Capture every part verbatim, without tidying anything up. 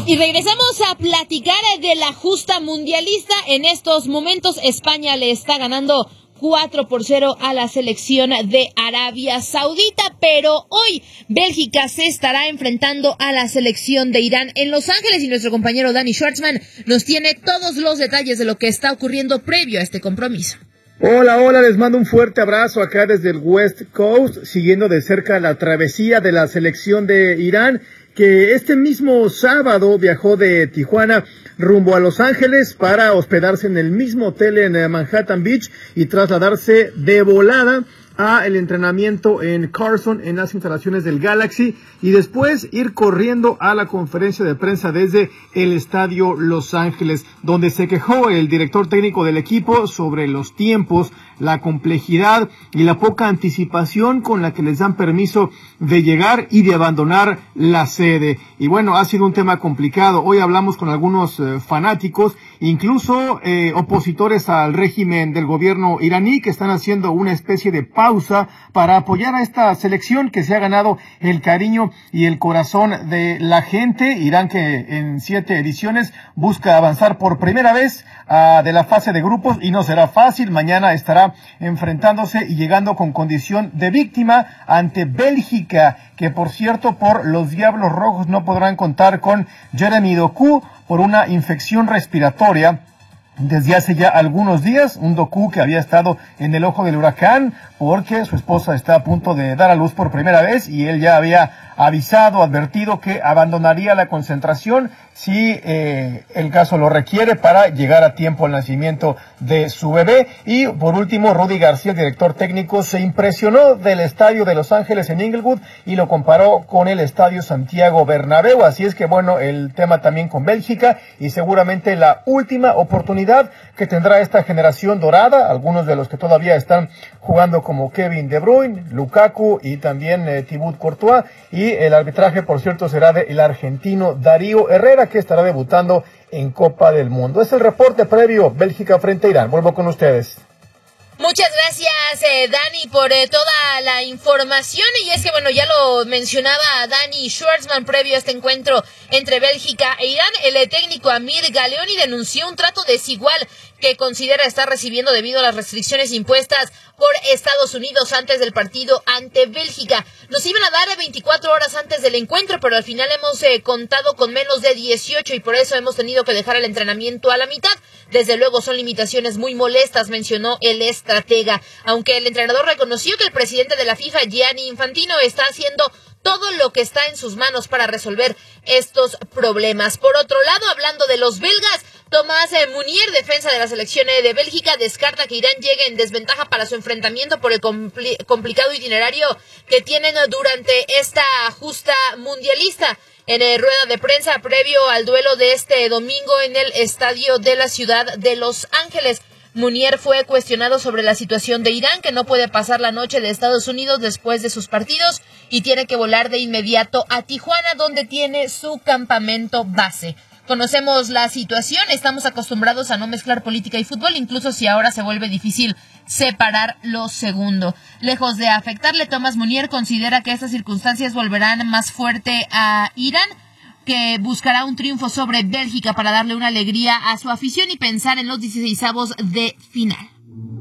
Y regresamos a platicar de la justa mundialista. En estos momentos España le está ganando cuatro por cero a la selección de Arabia Saudita, pero hoy Bélgica se estará enfrentando a la selección de Irán en Los Ángeles y nuestro compañero Dani Schwartzman nos tiene todos los detalles de lo que está ocurriendo previo a este compromiso. Hola, hola, les mando un fuerte abrazo acá desde el West Coast, siguiendo de cerca la travesía de la selección de Irán, que este mismo sábado viajó de Tijuana rumbo a Los Ángeles para hospedarse en el mismo hotel en Manhattan Beach y trasladarse de volada a el entrenamiento en Carson, en las instalaciones del Galaxy, y después ir corriendo a la conferencia de prensa desde el estadio Los Ángeles, donde se quejó el director técnico del equipo sobre los tiempos, la complejidad y la poca anticipación con la que les dan permiso de llegar y de abandonar la sede. Y bueno, ha sido un tema complicado. Hoy hablamos con algunos eh, fanáticos, incluso eh, opositores al régimen del gobierno iraní, que están haciendo una especie de pausa para apoyar a esta selección que se ha ganado el cariño y el corazón de la gente. Irán, que en siete ediciones busca avanzar por primera vez uh, de la fase de grupos, y no será fácil. Mañana estará enfrentándose y llegando con condición de víctima ante Bélgica, que por cierto por los Diablos Rojos no podrán contar con Jeremy Doku por una infección respiratoria desde hace ya algunos días, un Doku que había estado en el ojo del huracán porque su esposa está a punto de dar a luz por primera vez y él ya había avisado, advertido que abandonaría la concentración si eh, el caso lo requiere para llegar a tiempo al nacimiento de su bebé. Y por último, Rudy García, el director técnico, se impresionó del estadio de Los Ángeles en Inglewood y lo comparó con el estadio Santiago Bernabéu. Así es que bueno, el tema también con Bélgica y seguramente la última oportunidad que tendrá esta generación dorada, algunos de los que todavía están jugando como Kevin De Bruyne, Lukaku y también eh, Thibaut Courtois, y el arbitraje, por cierto, será del argentino Darío Herrera, que estará debutando en Copa del Mundo. Es el reporte previo, Bélgica frente a Irán. Vuelvo con ustedes. Muchas gracias, eh, Dani, por eh, toda la información. Y es que, bueno, ya lo mencionaba Dani Schwartzman previo a este encuentro entre Bélgica e Irán. El eh, técnico Amir Galeoni denunció un trato desigual que considera estar recibiendo debido a las restricciones impuestas por Estados Unidos antes del partido ante Bélgica. Nos iban a dar veinticuatro horas antes del encuentro, pero al final hemos eh, contado con menos de dieciocho y por eso hemos tenido que dejar el entrenamiento a la mitad. Desde luego son limitaciones muy molestas, mencionó el estratega, aunque el entrenador reconoció que el presidente de la FIFA, Gianni Infantino, está haciendo todo lo que está en sus manos para resolver estos problemas. Por otro lado, hablando de los belgas, Tomás eh, Munier, defensa de la selección eh, de Bélgica, descarta que Irán llegue en desventaja para su enfrentamiento por el compli- complicado itinerario que tienen durante esta justa mundialista. En eh, rueda de prensa previo al duelo de este domingo en el estadio de la ciudad de Los Ángeles, Munier fue cuestionado sobre la situación de Irán, que no puede pasar la noche de Estados Unidos después de sus partidos y tiene que volar de inmediato a Tijuana, donde tiene su campamento base. Conocemos la situación, estamos acostumbrados a no mezclar política y fútbol, incluso si ahora se vuelve difícil separar lo segundo. Lejos de afectarle, Tomás Munier considera que estas circunstancias volverán más fuerte a Irán, que buscará un triunfo sobre Bélgica para darle una alegría a su afición y pensar en los dieciseisavos de final.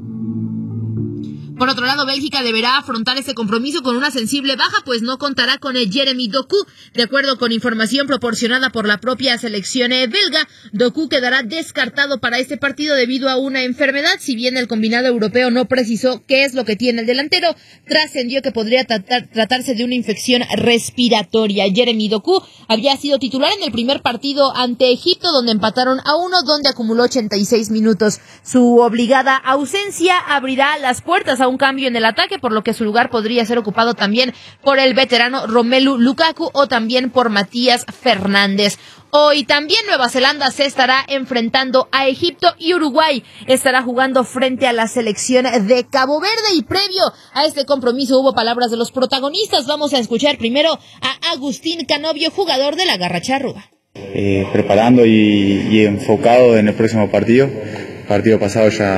Por otro lado, Bélgica deberá afrontar este compromiso con una sensible baja, pues no contará con el Jeremy Doku. De acuerdo con información proporcionada por la propia selección belga, Doku quedará descartado para este partido debido a una enfermedad. Si bien el combinado europeo no precisó qué es lo que tiene el delantero, trascendió que podría tratar, tratarse de una infección respiratoria. Jeremy Doku había sido titular en el primer partido ante Egipto, donde empataron a uno, donde acumuló ochenta y seis minutos. Su obligada ausencia abrirá las puertas a un cambio en el ataque, por lo que su lugar podría ser ocupado también por el veterano Romelu Lukaku o también por Matías Fernández. Hoy también Nueva Zelanda se estará enfrentando a Egipto y Uruguay estará jugando frente a la selección de Cabo Verde. Y previo a este compromiso hubo palabras de los protagonistas. Vamos a escuchar primero a Agustín Canovio, jugador de la Garra Charrúa. Eh, preparando y, y enfocado en el próximo partido. El partido pasado ya